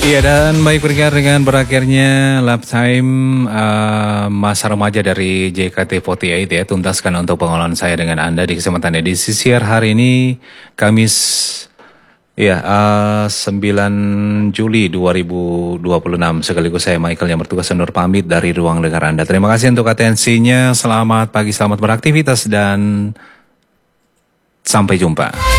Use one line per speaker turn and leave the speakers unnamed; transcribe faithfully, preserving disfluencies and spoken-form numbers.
Iya, dan baik berkaitan dengan berakhirnya lap time uh, masa remaja dari J K T empat delapan ya, tuntaskan untuk pengolahan saya dengan Anda di kesempatan edisi siar hari ini, Kamis ya uh, sembilan Juli dua ribu dua puluh enam. Sekaligus saya Michael yang bertugas undur pamit dari ruang dengar Anda. Terima kasih untuk atensinya, selamat pagi, selamat beraktivitas, dan sampai jumpa.